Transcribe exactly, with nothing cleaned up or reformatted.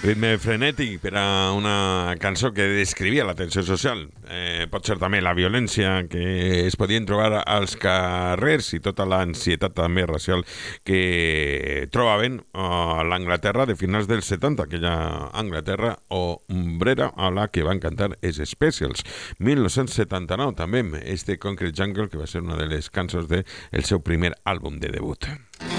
Ritme frenètic per a una cançó que descrivia la tensió social. Eh, pot ser també la violència que es podien trobar als carrers i tota l'ansietat també racial que trobaven a l'Anglaterra de finals dels setanta, aquella Anglaterra ombrera a la que van cantar els Specials. mil nou-cents setanta-nou també, este Concrete Jungle, que va ser una de les cançons del seu primer àlbum de debut.